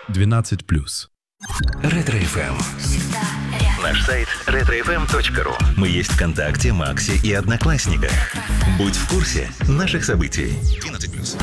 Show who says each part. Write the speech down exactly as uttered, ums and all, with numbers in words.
Speaker 1: двенадцать плюс.
Speaker 2: Ретро-эф эм. Наш сайт ретро эф эм точка ру. Мы есть ВКонтакте, Максе и Одноклассниках. Будь в курсе наших событий. двенадцать плюс.